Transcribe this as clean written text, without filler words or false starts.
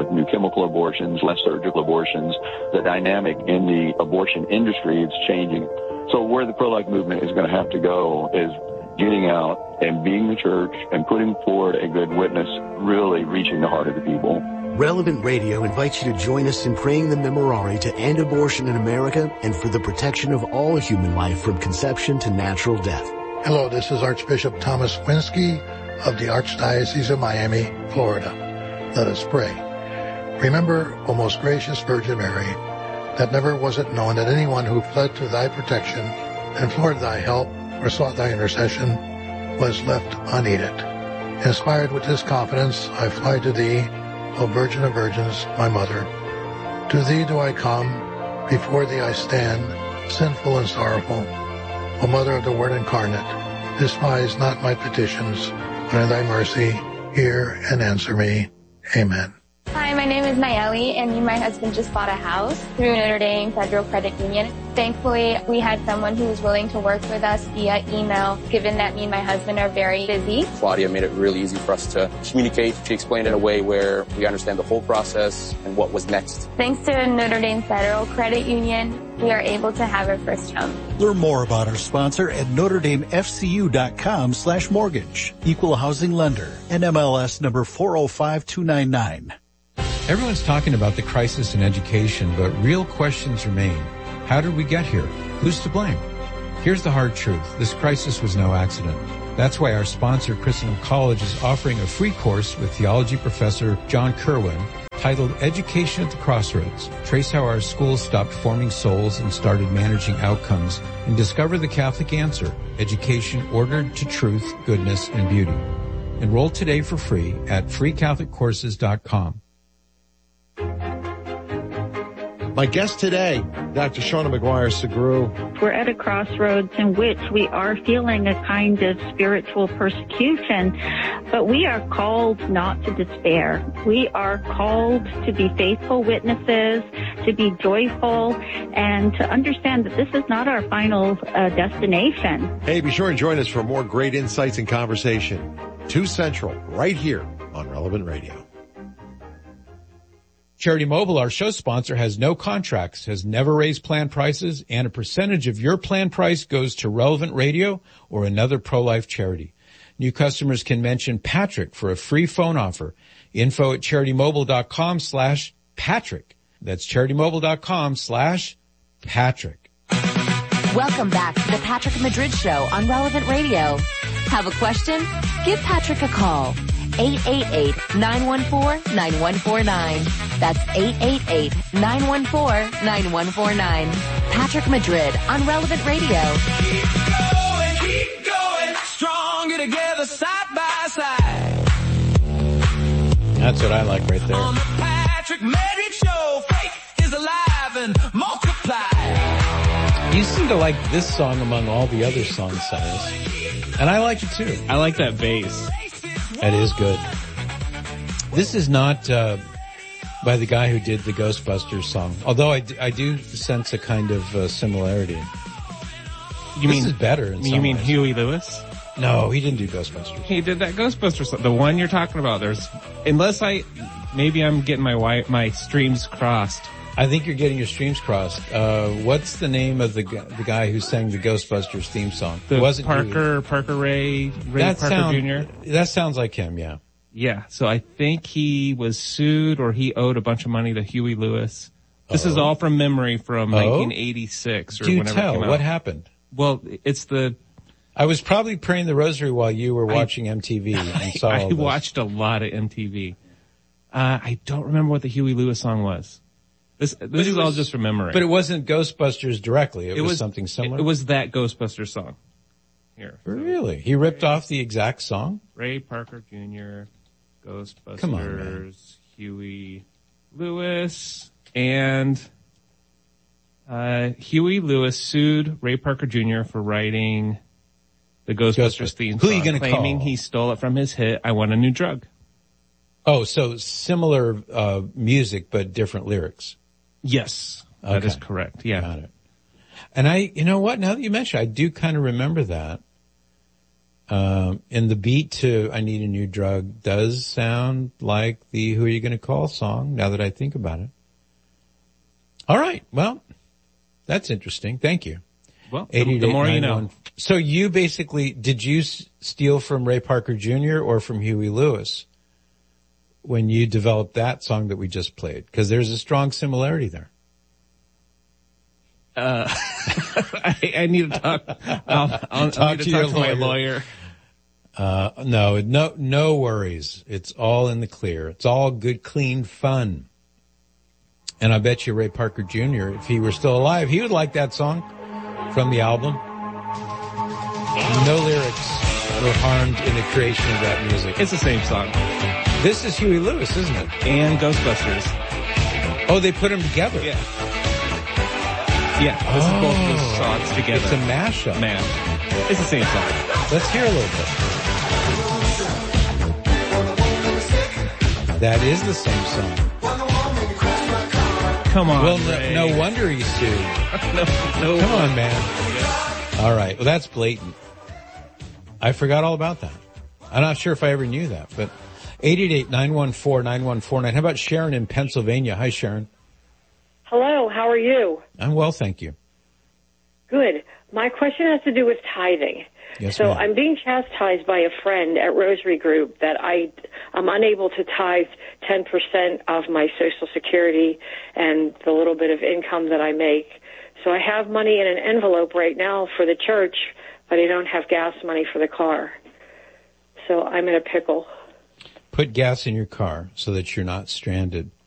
with new chemical abortions, less surgical abortions. The dynamic in the abortion industry is changing. So where the pro-life movement is going to have to go is getting out and being the church and putting forward a good witness, really reaching the heart of the people. Relevant Radio invites you to join us in praying the Memorare to end abortion in America and for the protection of all human life from conception to natural death. Hello, this is Archbishop Thomas Winsky of the Archdiocese of Miami, Florida. Let us pray. Remember, O most gracious Virgin Mary, that never was it known that anyone who fled to thy protection, implored thy help, or sought thy intercession, was left unaided. Inspired with this confidence, I fly to thee, O Virgin of Virgins, my Mother. To thee do I come, before thee I stand, sinful and sorrowful. O Mother of the Word incarnate, despise not my petitions, but in thy mercy hear and answer me. Amen. Hi, my name is Nayeli, and me and my husband just bought a house through Notre Dame Federal Credit Union. Thankfully, we had someone who was willing to work with us via email, given that me and my husband are very busy. Claudia made it really easy for us to communicate. She explained it in a way where we understand the whole process and what was next. Thanks to Notre Dame Federal Credit Union, we are able to have our first child. Learn more about our sponsor at NotreDameFCU.com/mortgage. Equal housing lender. NMLS number 405299. Everyone's talking about the crisis in education, but real questions remain. How did we get here? Who's to blame? Here's the hard truth. This crisis was no accident. That's why our sponsor, Christendom College, is offering a free course with theology professor John Kerwin titled Education at the Crossroads. Trace how our schools stopped forming souls and started managing outcomes, and discover the Catholic answer, education ordered to truth, goodness, and beauty. Enroll today for free at freecatholiccourses.com. My guest today, Dr. Shauna McGuire-Segru. We're at a crossroads in which we are feeling a kind of spiritual persecution, but we are called not to despair. We are called to be faithful witnesses, to be joyful, and to understand that this is not our final destination. Hey, be sure and join us for more great insights and conversation. 2 Central, right here on Relevant Radio. Charity Mobile, our show sponsor, has no contracts, has never raised plan prices, and a percentage of your plan price goes to Relevant Radio or another pro-life charity. New customers can mention Patrick for a free phone offer. Info at CharityMobile.com/Patrick. That's CharityMobile.com/Patrick. Welcome back to the Patrick Madrid Show on Relevant Radio. Have a question? Give Patrick a call. 888-914-9149. That's 888-914-9149. Patrick Madrid on Relevant Radio. Keep going, stronger together, side by side. That's what I like right there. On the Patrick Madrid Show, faith is alive and multiplied. You seem to like this song among all the other songs, Cyrus. And I like it too. I like that bass. That is good. This is not by the guy who did the Ghostbusters song, although I do sense a kind of similarity. This is better in some You mean ways. Huey Lewis? No, he didn't do Ghostbusters. He did that Ghostbusters song. The one you're talking about. Maybe I'm getting my streams crossed. I think you're getting your streams crossed. What's the name of the guy who sang the Ghostbusters theme song? The wasn't Parker Ray Parker Jr.? That sounds like him, yeah. Yeah, so I think he was sued or he owed a bunch of money to Huey Lewis. This is all from memory from 1986 or whenever it came out. What happened? Well, I was probably praying the rosary while you were watching MTV and saw all I this. watched a lot of MTV. I don't remember what the Huey Lewis song was. This is all just from memory. But it wasn't Ghostbusters directly. It was something similar? It was that Ghostbusters song. Here. Really? He ripped off the exact song? Ray Parker Jr., Ghostbusters, Come on, man. Huey Lewis, and Huey Lewis sued Ray Parker Jr. for writing the Ghostbusters theme song. Who are you going to call? Claiming he stole it from his hit, I Want a New Drug. Oh, so similar music but different lyrics. Yes, that is correct. Yeah. Got it. And you know what? Now that you mention, I do kind of remember that. And the beat to I Need a New Drug does sound like the Who Are You Gonna Call song, now that I think about it. All right. Well, that's interesting. Thank you. Well, the more you know. So you basically, did you steal from Ray Parker Jr. or from Huey Lewis when you developed that song that we just played? Because there's a strong similarity there. I need to talk. I'll need to talk to my lawyer. No worries. It's all in the clear. It's all good, clean fun. And I bet you Ray Parker Jr., if he were still alive, he would like that song from the album. No lyrics were harmed in the creation of that music. It's the same song. This is Huey Lewis, isn't it? And Ghostbusters. Oh, they put them together. Yeah. Yeah, this is both of those songs together. It's a mashup. It's the same song. Let's hear a little bit. That is the same song. Come on, well, Ray. no wonder he's sued. no. Come on, man. Yeah. All right. Well, that's blatant. I forgot all about that. I'm not sure if I ever knew that, but 888-914-9149. How about Sharon in Pennsylvania? Hi, Sharon. Hello. How are you? I'm well, thank you. Good. My question has to do with tithing. Yes, so ma'am. I'm being chastised by a friend at Rosary Group that I'm unable to tithe 10% of my Social Security and the little bit of income that I make. So I have money in an envelope right now for the church, but I don't have gas money for the car. So I'm in a pickle. Put gas in your car so that you're not stranded.